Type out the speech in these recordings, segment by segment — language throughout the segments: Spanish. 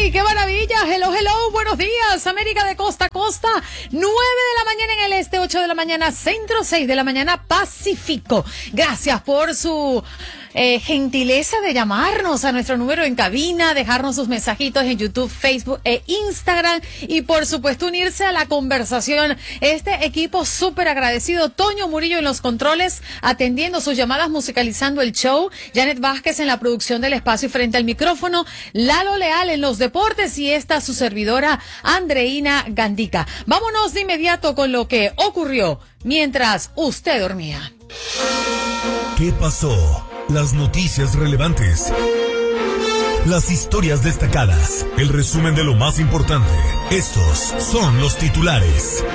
¡Ay, qué maravilla! Hello, hello, buenos días, América de costa a costa. 9 de la mañana en el este, 8 de la mañana centro, 6 de la mañana Pacífico. Gracias por su gentileza de llamarnos a nuestro número en cabina, dejarnos sus mensajitos en YouTube, Facebook e Instagram y por supuesto unirse a la conversación. Este equipo súper agradecido, Toño Murillo en los controles, atendiendo sus llamadas, musicalizando el show, Janet Vázquez en la producción del espacio y frente al micrófono, Lalo Leal en los deportes y esta su servidora Andreina Gandica. Vámonos de inmediato con lo que ocurrió mientras usted dormía. ¿Qué pasó? Las noticias relevantes, las historias destacadas, el resumen de lo más importante. Estos son los titulares.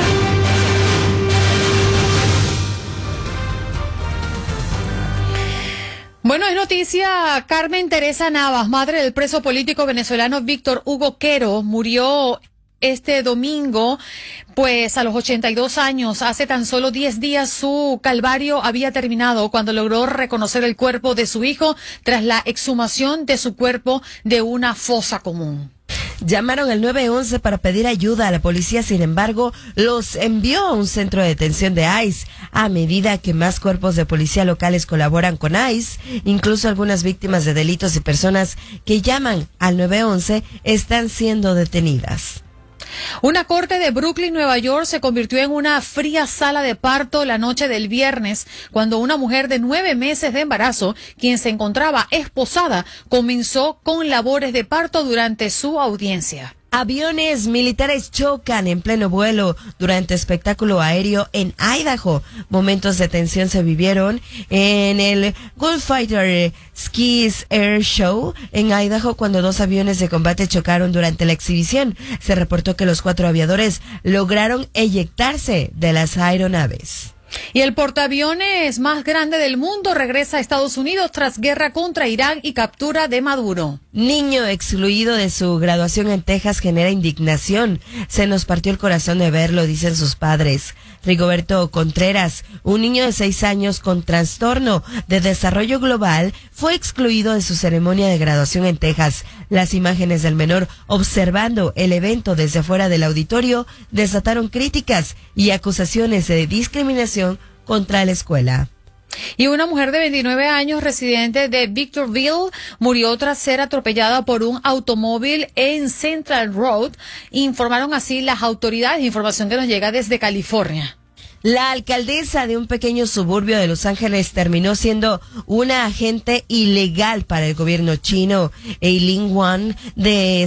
Bueno, es noticia, Carmen Teresa Navas, madre del preso político venezolano Víctor Hugo Quero, murió este domingo, pues a los 82 años. Hace tan solo 10 días su calvario había terminado cuando logró reconocer el cuerpo de su hijo tras la exhumación de su cuerpo de una fosa común. Llamaron al 911 para pedir ayuda a la policía, sin embargo, los envió a un centro de detención de ICE. A medida que más cuerpos de policía locales colaboran con ICE, incluso algunas víctimas de delitos y personas que llaman al 911 están siendo detenidas. Una corte de Brooklyn, Nueva York, se convirtió en una fría sala de parto la noche del viernes, cuando una mujer de 9 meses de embarazo, quien se encontraba esposada, comenzó con labores de parto durante su audiencia. Aviones militares chocan en pleno vuelo durante espectáculo aéreo en Idaho. Momentos de tensión se vivieron en el Gunfighter Skis Air Show en Idaho cuando 2 aviones de combate chocaron durante la exhibición. Se reportó que los 4 aviadores lograron eyectarse de las aeronaves. Y el portaaviones más grande del mundo regresa a Estados Unidos tras guerra contra Irán y captura de Maduro. Niño excluido de su graduación en Texas genera indignación. Se nos partió el corazón de verlo, dicen sus padres. Rigoberto Contreras, un niño de 6 años con trastorno de desarrollo global, fue excluido de su ceremonia de graduación en Texas. Las imágenes del menor observando el evento desde fuera del auditorio desataron críticas y acusaciones de discriminación contra la escuela. Y una mujer de 29 años, residente de Victorville, murió tras ser atropellada por un automóvil en Central Road. Informaron así las autoridades, información que nos llega desde California. La alcaldesa de un pequeño suburbio de Los Ángeles terminó siendo una agente ilegal para el gobierno chino. Eileen Wang, de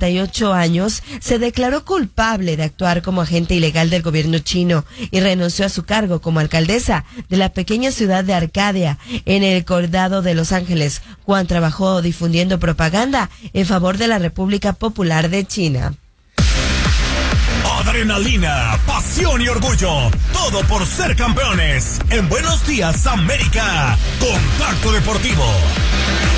58 años, se declaró culpable de actuar como agente ilegal del gobierno chino y renunció a su cargo como alcaldesa de la pequeña ciudad de Arcadia, en el condado de Los Ángeles. Wang trabajó difundiendo propaganda en favor de la República Popular de China. Adrenalina, pasión y orgullo, todo por ser campeones. En Buenos Días, América, Contacto Deportivo.